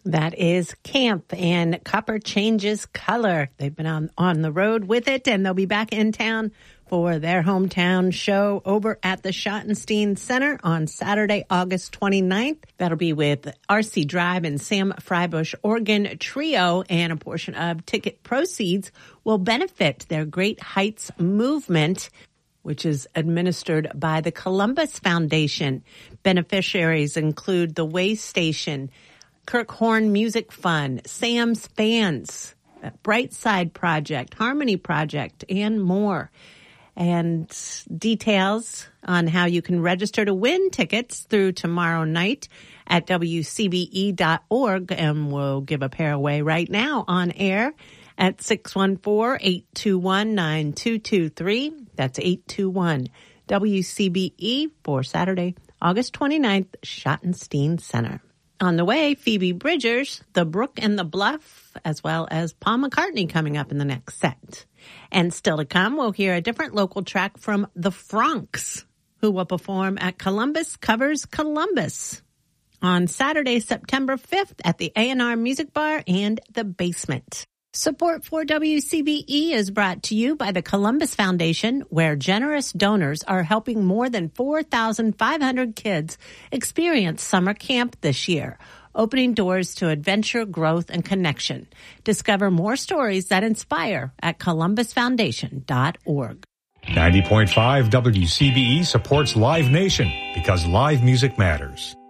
That is Camp, and Copper Changes Color. They've been on the road with it, and they'll be back in town for their hometown show over at the Schottenstein Center on Saturday, August 29th. That'll be with R.C. Drive and Sam Freibush Organ Trio, and a portion of ticket proceeds will benefit their Great Heights movement, which is administered by the Columbus Foundation. Beneficiaries include the Way Station, Kirkhorn Music Fund, Sam's Fans, Brightside Project, Harmony Project, and more. And details on how you can register to win tickets through tomorrow night at WCBE.org. And we'll give a pair away right now on air at 614-821-9223. That's 821-WCBE for Saturday, August 29th, Schottenstein Center. On the way, Phoebe Bridgers, The Brook and the Bluff, as well as Paul McCartney coming up in the next set. And still to come, we'll hear a different local track from the Franks, who will perform at Columbus Covers Columbus on Saturday, September 5th at the A&R Music Bar and The Basement. Support for WCBE is brought to you by the Columbus Foundation, where generous donors are helping more than 4,500 kids experience summer camp this year, opening doors to adventure, growth, and connection. Discover more stories that inspire at columbusfoundation.org. 90.5 WCBE supports Live Nation because live music matters.